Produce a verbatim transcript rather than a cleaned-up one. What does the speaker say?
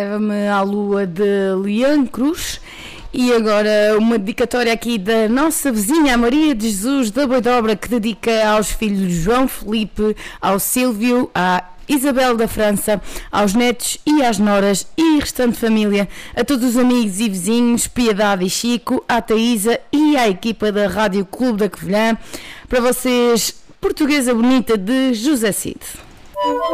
Leva-me à lua de Leão Cruz. E agora uma dedicatória aqui da nossa vizinha, a Maria de Jesus da Boidobra, que dedica aos filhos João Felipe, ao Silvio, à Isabel da França, aos netos e às noras e restante família, a todos os amigos e vizinhos, Piedade e Chico, à Taísa e à equipa da Rádio Clube da Covilhã. Para vocês, Portuguesa Bonita de José Cid.